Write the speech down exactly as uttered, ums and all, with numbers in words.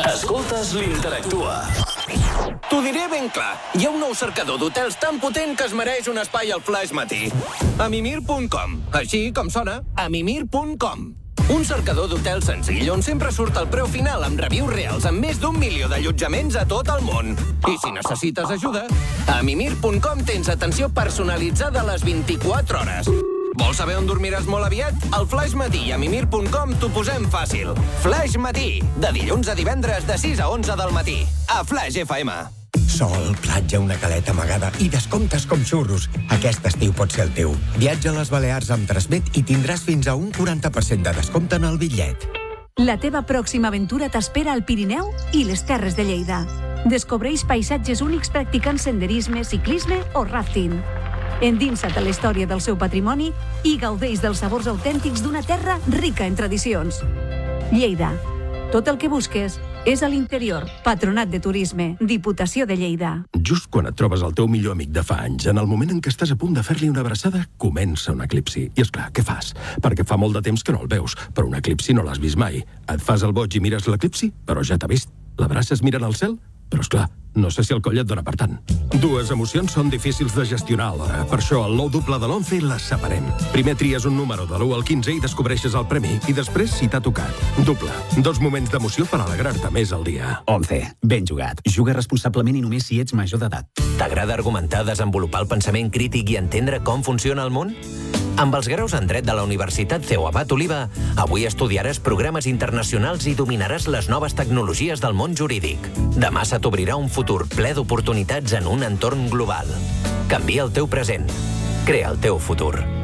Escoltes l'Interactua. T'ho diré ben clar. Hi ha un nou cercador d'hotels tan potent que es mereix un espai al Flaix Matí. Amimir punt com. Així com sona, amimir punt com. Un cercador d'hotels senzill on sempre surt el preu final amb reviews reals amb més d'un milió d'allotjaments a tot el món. I si necessites ajuda, a amimir punt com tens atenció personalitzada a les vint-i-quatre hores. Vols saber on dormiràs molt aviat? Al Flaix Matí i a amimir punt com t'ho posem fàcil. Flaix Matí, de dilluns a divendres de sis a onze del matí. A Flaix F M. Sol, platja, una caleta amagada i descomptes com xurros. Aquest estiu pot ser el teu. Viatja a les Balears amb Transmet i tindràs fins a un quaranta per cent de descompte en el bitllet. La teva pròxima aventura t'espera al Pirineu i les Terres de Lleida. Descobreix paisatges únics practicant senderisme, ciclisme o rafting. Endinsa't a la història del seu patrimoni i gaudeix dels sabors autèntics d'una terra rica en tradicions. Lleida. Tot el que busques és a l'interior. Patronat de Turisme. Diputació de Lleida. Just quan et trobes el teu millor amic de fa anys, en el moment en què estàs a punt de fer-li una abraçada, comença un eclipsi. I és clar, què fas? Perquè fa molt de temps que no el veus, però un eclipsi no l'has vist mai. Et fas el boig i mires l'eclipsi, però ja t'ha vist. L'abraces mirant al cel? Però, és clar, no sé si el coll et dona per tant. Dues emocions són difícils de gestionar alhora. Per això, el nou doble de l'once les separem. Primer tries un número de l'u al quinze i descobreixes el premi. I després, si t'ha tocat. Doble. Dos moments d'emoció per alegrar-te més al dia. once. Ben jugat. Juga responsablement i només si ets major d'edat. T'agrada argumentar, desenvolupar el pensament crític i entendre com funciona el món? Amb els graus en dret de la Universitat C E U Abat Oliva, avui estudiaràs programes internacionals i dominaràs les noves tecnologies del món jurídic. Demà se t'obrirà un futur ple d'oportunitats en un entorn global. Canvia el teu present. Crea el teu futur.